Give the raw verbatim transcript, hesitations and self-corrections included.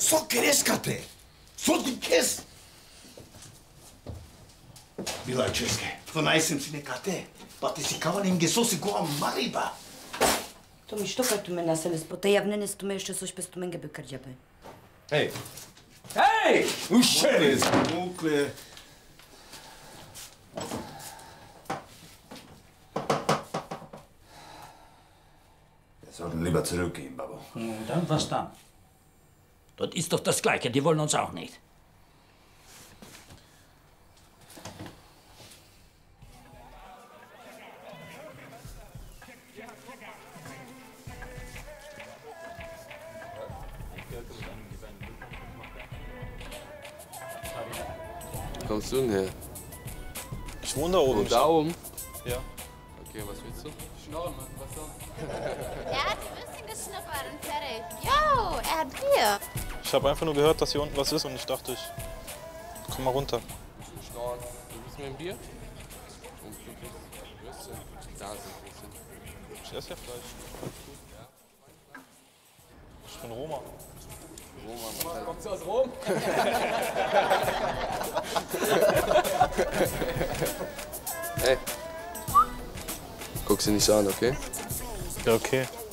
So kreskate! So ti kes! Bila Česke, to najsem si nekate, pa ti si kavalim gesosi goa mariba. Tomi, što kaj tu me naseles, po te javnene stu me jeszcze coś bez tu menge bekardjabe. Hej! Hej! Ušeri! Mukle. Wir sollten lieber zurückgehen, Babo. Und dann was dann? Das ist doch das Gleiche, die wollen uns auch nicht. Wo kommst du denn her? Ich wohne da oben. Und da oben? Ja. Okay, was willst du? Schnorren, was dann? Er hat die Würstchen geschnuppert und fertig. Jo, er hat Bier. Ich habe einfach nur gehört, dass hier unten was ist und ich dachte, ich komm mal runter. Schnorren. Du bist mir ein Bier? Und du kriegst Würstchen. Da sind Würstchen. Ich esse ja Fleisch. Ich bin Roma. Roma, Kommst du aus Rom? Hey. Guck sie nicht an, okay? Ja, okay.